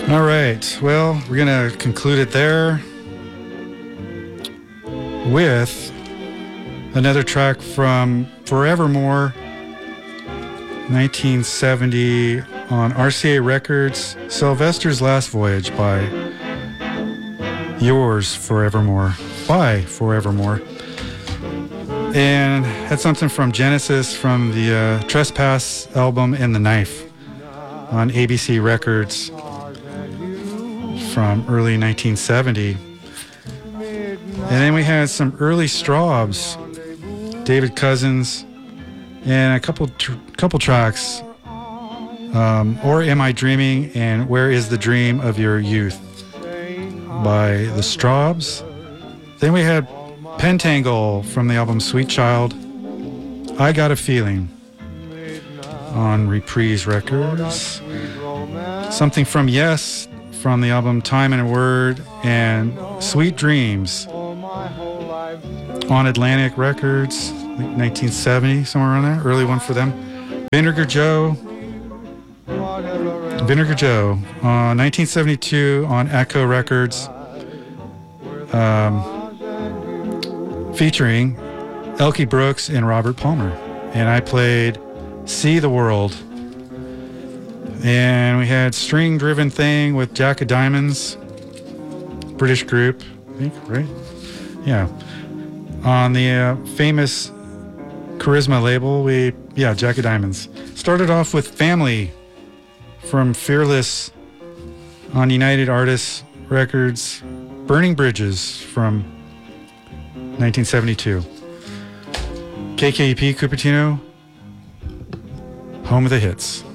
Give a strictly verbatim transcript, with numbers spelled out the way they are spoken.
All right. Well, we're going to conclude it there with another track from Forevermore, nineteen seventy, on R C A Records, Sylvester's Last Voyage by Yours Forevermore, by Forevermore. And had something from Genesis from the uh, Trespass album And the Knife on A B C Records from early nineteen seventy. And then we had some early Strawbs, David Cousins, and a couple tr- couple tracks, um, Or Am I Dreaming and Where Is the Dream of Your Youth by the Strawbs. Then we had Pentangle from the album Sweet Child, I Got a Feeling on Reprise Records. Something from Yes from the album Time and a Word, and Sweet Dreams on Atlantic Records, nineteen seventy, somewhere around there, early one for them. Vinegar Joe, Vinegar Joe, uh, nineteen seventy-two on Echo Records, um, featuring Elkie Brooks and Robert Palmer. And I played See the World. And we had String Driven Thing with Jack of Diamonds, British group, I think, right? Yeah. On the uh, famous Charisma label, we, yeah, Jack of Diamonds. Started off with Family from Fearless on United Artists Records, Burning Bridges from nineteen seventy-two. K K E P Cupertino, home of the hits.